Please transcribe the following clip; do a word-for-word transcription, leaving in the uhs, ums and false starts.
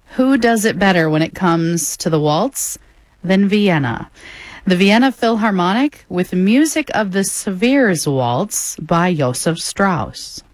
Who does it better when it comes to the waltz than Vienna? The Vienna Philharmonic with music of the Severs Waltz by Joseph Strauss.